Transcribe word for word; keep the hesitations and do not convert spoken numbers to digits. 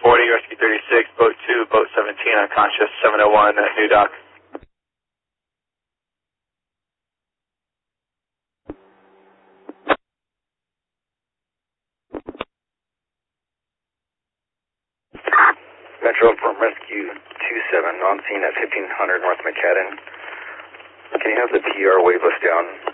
forty, Rescue thirty-six, boat two, boat seventeen, unconscious, seven oh one, uh, New Dock. Metro from Rescue two seven, on scene at fifteen hundred North McCadden. Can you have the P R wave us down?